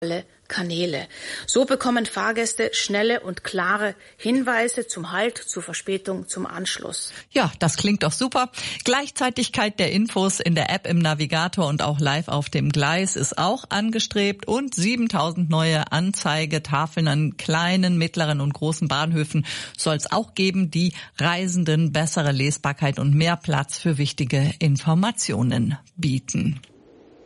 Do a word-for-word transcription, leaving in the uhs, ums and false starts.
alle Kanäle. So bekommen Fahrgäste schnelle und klare Hinweise zum Halt, zur Verspätung, zum Anschluss. Ja, das klingt doch super. Gleichzeitigkeit der Infos in der App, im Navigator und auch live auf dem Gleis ist auch angestrebt und siebentausend neue Anzeigetafeln an kleinen, mittleren und großen Bahnhöfen soll es auch geben, die Reisenden bessere Lesbarkeit und mehr Platz für wichtige Informationen bieten.